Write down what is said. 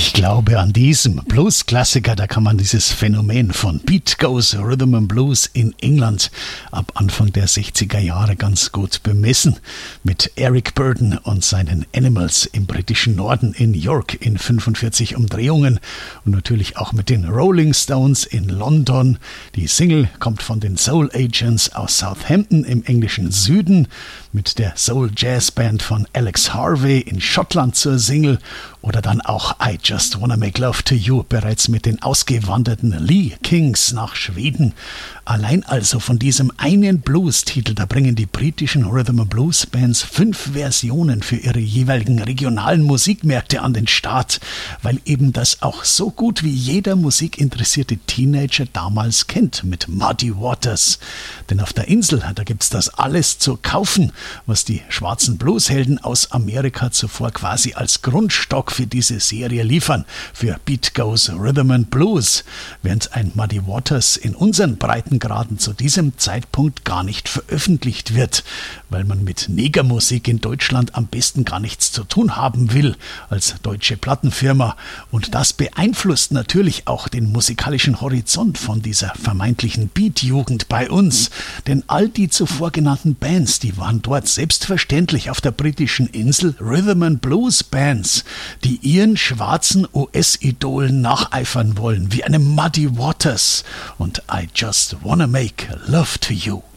Ich glaube, an diesem Blues-Klassiker, da kann man dieses Phänomen von Beat Goes Rhythm and Blues in England ab Anfang der 60er Jahre ganz gut bemessen. Mit Eric Burdon und seinen Animals im britischen Norden in York in 45 Umdrehungen und natürlich auch mit den Rolling Stones in London. Die Single kommt von den Soul Agents aus Southampton im englischen Süden, mit der Soul Jazz Band von Alex Harvey in Schottland zur Single oder dann auch I Just Wanna Make Love to You bereits mit den ausgewanderten Lee Kings nach Schweden. Allein also von diesem einen Blues-Titel, da bringen die britischen Rhythm and Blues Bands 5 Versionen für ihre jeweiligen regionalen Musikmärkte an den Start, weil eben das auch so gut wie jeder musikinteressierte Teenager damals kennt mit Muddy Waters. Denn auf der Insel, da gibt's das alles zu kaufen, was die schwarzen Blueshelden aus Amerika zuvor quasi als Grundstock für diese Serie liefern, für Beat Goes Rhythm and Blues, während ein Muddy Waters in unseren Breitengraden zu diesem Zeitpunkt gar nicht veröffentlicht wird, weil man mit Negermusik in Deutschland am besten gar nichts zu tun haben will als deutsche Plattenfirma, und das beeinflusst natürlich auch den musikalischen Horizont von dieser vermeintlichen Beat-Jugend bei uns, denn all die zuvor genannten Bands, die waren dort selbstverständlich auf der britischen Insel Rhythm and Blues Bands, die ihren schwarzen US-Idolen nacheifern wollen, wie einem Muddy Waters und I Just Wanna Make Love to You.